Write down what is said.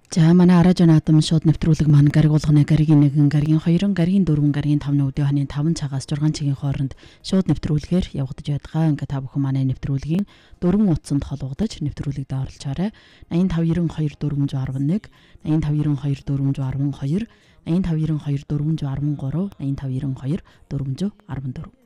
За манай арааж наадам шууд нэвтрүүлэг маань гаригуулганы гаригийн 1, гаригийн 2, гаригийн 4, гаригийн 5 өдөө ханы 5 цагаас 6 цагийн хооронд шууд нэвтрүүлгээр явагдаж байдгаа. Ингээ та бүхэн манай нэвтрүүлгийн 4 утсанд холбогдож нэвтрүүлэгт оролцоорой. 8592 411, 8592 412, 8592 413, 8592 414.